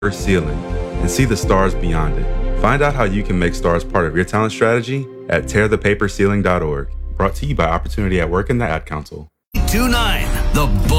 ceiling and see the stars beyond it. Find out how you can make stars part of your talent strategy at tearthepaperceiling.org. Brought to you by Opportunity at Work and the Ad Council. 29, The Bull.